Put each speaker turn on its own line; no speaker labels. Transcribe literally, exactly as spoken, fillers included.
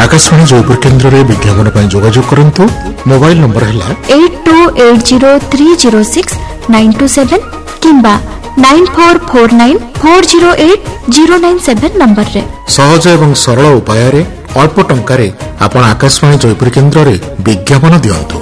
आकाशवाणी जयपुर केन्द्र में विज्ञापन पर जोगाजोग करंतु। मोबाइल नंबर है
eight to eight zero three zero six nine two seven किंबा nine four four nine four zero eight zero nine seven number रे।
सहज एवं सरल उपाय अल्प टंकार आपण आकाशवाणी जयपुर केन्द्र में विज्ञापन दियंतु।